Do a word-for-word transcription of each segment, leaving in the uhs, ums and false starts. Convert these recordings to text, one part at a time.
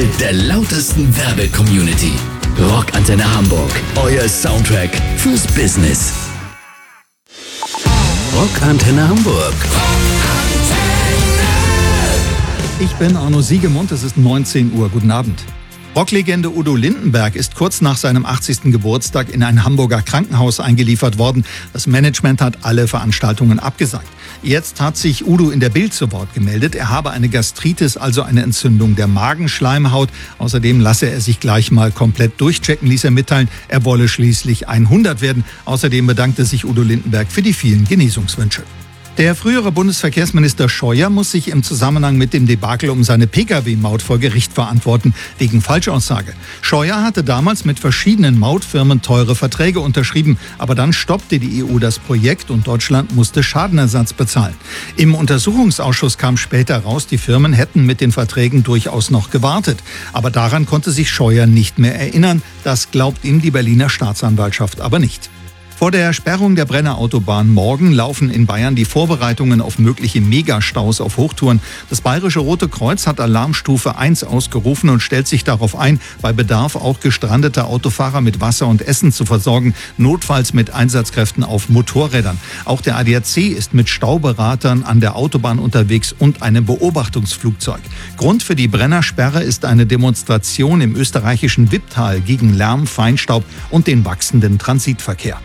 Mit der lautesten Werbe-Community. Rockantenne Hamburg, euer Soundtrack fürs Business. Rockantenne Hamburg. Ich bin Arno Siegemund, es ist neunzehn Uhr. Guten Abend. Rocklegende Udo Lindenberg ist kurz nach seinem achtzigsten Geburtstag in ein Hamburger Krankenhaus eingeliefert worden. Das Management hat alle Veranstaltungen abgesagt. Jetzt hat sich Udo in der Bild zu Wort gemeldet. Er habe eine Gastritis, also eine Entzündung der Magenschleimhaut. Außerdem lasse er sich gleich mal komplett durchchecken, ließ er mitteilen. Er wolle schließlich hundert werden. Außerdem bedankte sich Udo Lindenberg für die vielen Genesungswünsche. Der frühere Bundesverkehrsminister Scheuer muss sich im Zusammenhang mit dem Debakel um seine Pkw-Maut vor Gericht verantworten, wegen Falschaussage. Scheuer hatte damals mit verschiedenen Mautfirmen teure Verträge unterschrieben, aber dann stoppte die E U das Projekt und Deutschland musste Schadenersatz bezahlen. Im Untersuchungsausschuss kam später raus, die Firmen hätten mit den Verträgen durchaus noch gewartet. Aber daran konnte sich Scheuer nicht mehr erinnern. Das glaubt ihm die Berliner Staatsanwaltschaft aber nicht. Vor der Sperrung der Brenner Autobahn morgen laufen in Bayern die Vorbereitungen auf mögliche Megastaus auf Hochtouren. Das Bayerische Rote Kreuz hat Alarmstufe eins ausgerufen und stellt sich darauf ein, bei Bedarf auch gestrandete Autofahrer mit Wasser und Essen zu versorgen, notfalls mit Einsatzkräften auf Motorrädern. Auch der A D A C ist mit Stauberatern an der Autobahn unterwegs und einem Beobachtungsflugzeug. Grund für die Brennersperre ist eine Demonstration im österreichischen Wipptal gegen Lärm, Feinstaub und den wachsenden Transitverkehr.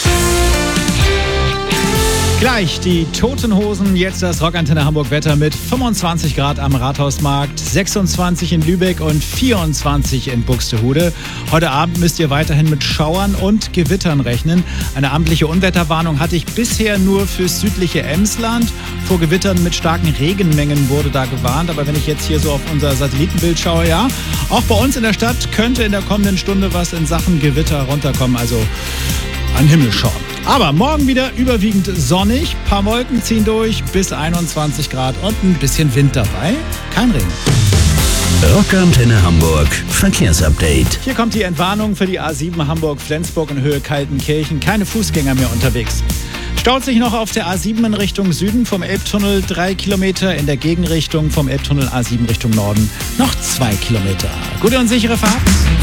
Gleich die Toten Hosen, jetzt das Rockantenne Hamburg Wetter mit fünfundzwanzig Grad am Rathausmarkt, sechsundzwanzig in Lübeck und vierundzwanzig in Buxtehude. Heute Abend müsst ihr weiterhin mit Schauern und Gewittern rechnen. Eine amtliche Unwetterwarnung hatte ich bisher nur fürs südliche Emsland. Vor Gewittern mit starken Regenmengen wurde da gewarnt. Aber wenn ich jetzt hier so auf unser Satellitenbild schaue, ja, auch bei uns in der Stadt könnte in der kommenden Stunde was in Sachen Gewitter runterkommen. Also an den Himmel schauen. Aber morgen wieder überwiegend sonnig, paar Wolken ziehen durch, bis einundzwanzig Grad und ein bisschen Wind dabei, kein Regen. Rockantenne Hamburg Verkehrsupdate. Hier kommt die Entwarnung für die A sieben Hamburg-Flensburg in Höhe Kaltenkirchen. Keine Fußgänger mehr unterwegs. Staut sich noch auf der A sieben in Richtung Süden vom Elbtunnel drei Kilometer, in der Gegenrichtung vom Elbtunnel A sieben Richtung Norden noch zwei Kilometer. Gute und sichere Fahrt.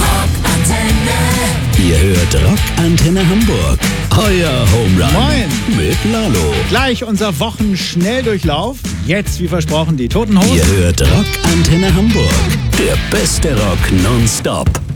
Ihr hört Rockantenne Hamburg, euer Home Run Moin. mit Lalo. Gleich unser Wochenschnelldurchlauf. Jetzt, wie versprochen, die Toten Hosen. Ihr hört Rockantenne Hamburg, der beste Rock nonstop.